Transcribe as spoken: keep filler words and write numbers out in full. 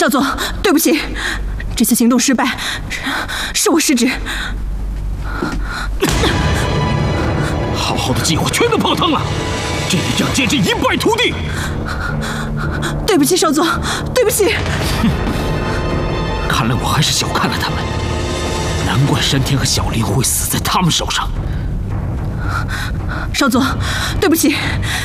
少佐，对不起，这次行动失败，是是我失职。 好好的计划全都泡汤了，这一仗简直一败涂地。 对不起，少佐，对不起。 哼，看来我还是小看了他们，难怪山田和小林会死在他们手上。 少佐，对不起。